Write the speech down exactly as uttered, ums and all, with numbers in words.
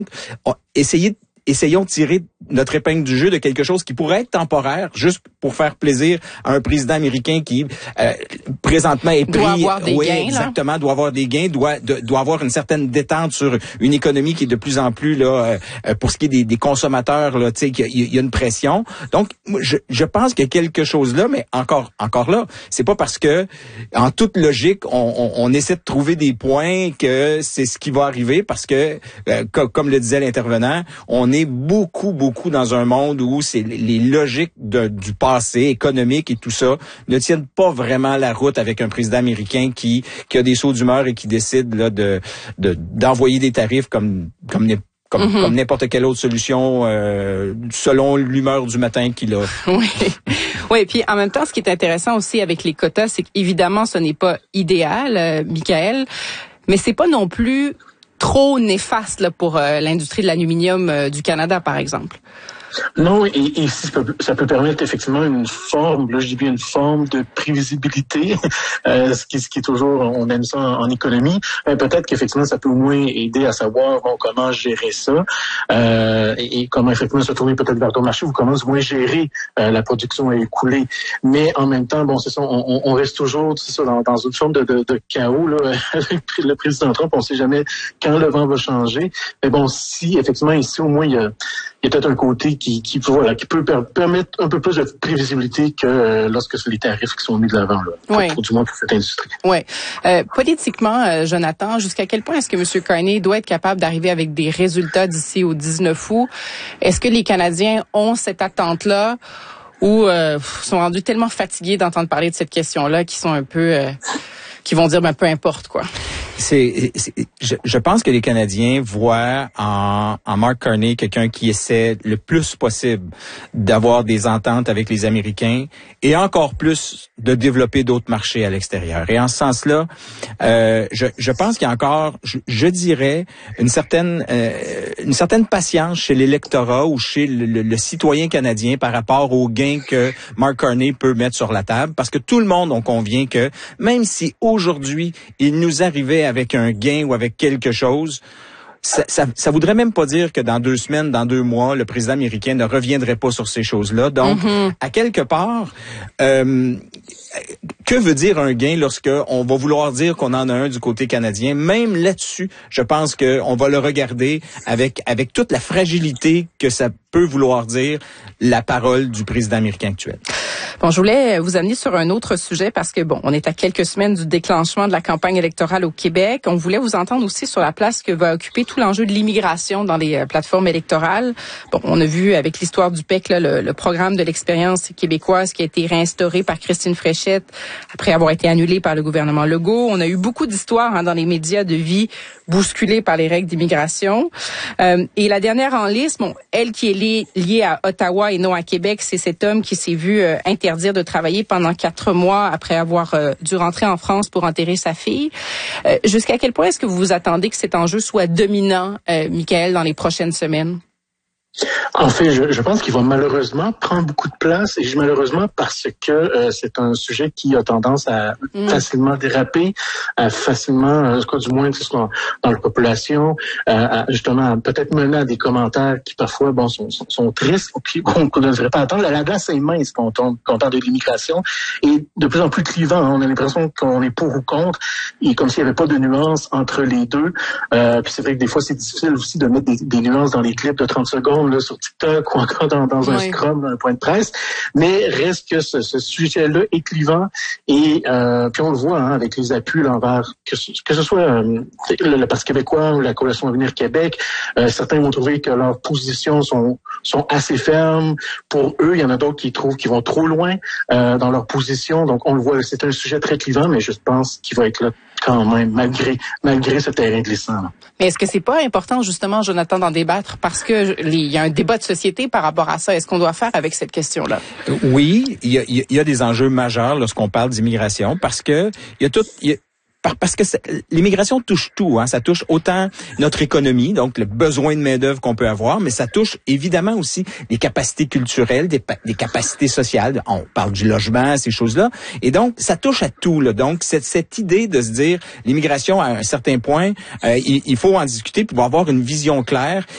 essayer essayons de tirer notre épingle du jeu de quelque chose qui pourrait être temporaire, juste pour faire plaisir à un président américain qui euh, présentement est pris, doit avoir des oui, gains, exactement, là. doit avoir des gains, doit de, doit avoir une certaine détente sur une économie qui est de plus en plus là, euh, pour ce qui est des, des consommateurs là, tu sais, qu'il y, y a une pression. Donc, je, je pense qu'il y a quelque chose là, mais encore, encore là, c'est pas parce que, en toute logique, on, on, on essaie de trouver des points que c'est ce qui va arriver, parce que, euh, comme, comme le disait l'intervenant, on est beaucoup, beaucoup dans un monde où c'est les logiques de, du passé économique et tout ça ne tiennent pas vraiment la route avec un président américain qui, qui a des sauts d'humeur et qui décide là, de, de, d'envoyer des tarifs comme, comme Comme, mm-hmm. comme n'importe quelle autre solution, euh, selon l'humeur du matin qu'il a. Oui. Oui, et puis en même temps, ce qui est intéressant aussi avec les quotas, c'est qu'évidemment, ce n'est pas idéal, euh, Michaël, mais c'est pas non plus trop néfaste là, pour euh, l'industrie de l'aluminium euh, du Canada, par exemple. Non, et, et ça, peut, ça peut permettre effectivement une forme, là je dis bien une forme de prévisibilité, euh, ce, qui, ce qui est toujours, on aime ça en, en économie. Euh, peut-être qu'effectivement ça peut au moins aider à savoir bon, comment gérer ça euh, et, et comment effectivement se tourner peut-être vers d'autres marchés ou comment au moins gérer euh, la production à écouler. Mais en même temps, bon c'est ça, on, on reste toujours c'est ça, dans, dans une forme de, de, de chaos là. Avec le président Trump, on ne sait jamais quand le vent va changer. Mais bon, si effectivement ici au moins il y a, il y a peut-être un côté qui, qui, voilà, qui peut per- permettre un peu plus de prévisibilité que euh, lorsque c'est les tarifs qui sont mis de l'avant, là, oui. pour, pour du moins pour cette industrie. Oui. Euh, politiquement, euh, Jonathan, jusqu'à quel point est-ce que M. Carney doit être capable d'arriver avec des résultats d'ici au dix-neuf août? Est-ce que les Canadiens ont cette attente-là ou euh, sont rendus tellement fatigués d'entendre parler de cette question-là qu'ils sont un peu... Euh, qui vont dire ben, peu importe, quoi? C'est, c'est je, je pense que les Canadiens voient en, en Mark Carney quelqu'un qui essaie le plus possible d'avoir des ententes avec les Américains et encore plus de développer d'autres marchés à l'extérieur. Et en ce sens-là, euh, je, je pense qu'il y a encore, je, je dirais, une certaine euh, une certaine patience chez l'électorat ou chez le, le, le citoyen canadien par rapport aux gains que Mark Carney peut mettre sur la table, parce que tout le monde en convient que même si aujourd'hui il nous arrivait avec un gain ou avec quelque chose, ça, ça, ça voudrait même pas dire que dans deux semaines, dans deux mois, le président américain ne reviendrait pas sur ces choses-là. Donc, mm-hmm. à quelque part, euh, que veut dire un gain lorsque on va vouloir dire qu'on en a un du côté canadien? Même là-dessus, je pense qu'on va le regarder avec avec toute la fragilité que ça peut vouloir dire la parole du président américain actuel. Bon, je voulais vous amener sur un autre sujet parce que, bon, on est à quelques semaines du déclenchement de la campagne électorale au Québec. On voulait vous entendre aussi sur la place que va occuper tout l'enjeu de l'immigration dans les plateformes électorales. Bon, on a vu avec l'histoire du P E C, là, le, le programme de l'expérience québécoise qui a été réinstauré par Christine Fréchette après avoir été annulé par le gouvernement Legault. On a eu beaucoup d'histoires hein, dans les médias de vie bousculées par les règles d'immigration. Euh, et la dernière en liste, bon, elle qui est liée, liée à Ottawa et non à Québec, c'est cet homme qui s'est vu euh, interdire de travailler pendant quatre mois après avoir euh, dû rentrer en France pour enterrer sa fille. Euh, jusqu'à quel point est-ce que vous vous attendez que cet enjeu soit dominant, euh, Michaël, dans les prochaines semaines? En fait, je, je pense qu'il va malheureusement prendre beaucoup de place, et je dis malheureusement parce que euh, c'est un sujet qui a tendance à mm. facilement déraper, à facilement, en tout cas du moins dans, dans la population, euh, à, justement peut-être mener à des commentaires qui parfois bon sont, sont, sont tristes, puis qu'on ne devrait pas attendre. La glace est mince quand on, quand on parle de l'immigration, et de plus en plus clivant. Hein. On a l'impression qu'on est pour ou contre, et comme s'il n'y avait pas de nuance entre les deux. Euh, puis c'est vrai que des fois c'est difficile aussi de mettre des, des nuances dans les clips de trente secondes. Là, sur TikTok ou encore dans, dans un oui. scrum, un point de presse, mais reste que ce, ce sujet-là est clivant et euh, puis on le voit hein, avec les appuis là, envers que, que ce soit euh, le, le Parti québécois ou la Coalition Avenir Québec, euh, certains vont trouver que leurs positions sont sont assez fermes. Pour eux, il y en a d'autres qui trouvent qu'ils vont trop loin euh, dans leur position. Donc on le voit, c'est un sujet très clivant, mais je pense qu'il va être là quand même, malgré malgré ce terrain glissant. Là. Mais est-ce que c'est pas important, justement, Jonathan, d'en débattre? Parce que il y a un débat de société par rapport à ça. Est-ce qu'on doit faire avec cette question-là? Oui, il y a, il y a des enjeux majeurs lorsqu'on parle d'immigration, parce que il y a tout... Il y a Parce que l'immigration touche tout, hein. Ça touche autant notre économie, donc le besoin de main-d'œuvre qu'on peut avoir, mais ça touche évidemment aussi les capacités culturelles, des, des capacités sociales. On parle du logement, ces choses-là, et donc ça touche à tout. Là. Donc cette, cette idée de se dire l'immigration à un certain point, euh, il, il faut en discuter pour avoir une vision claire.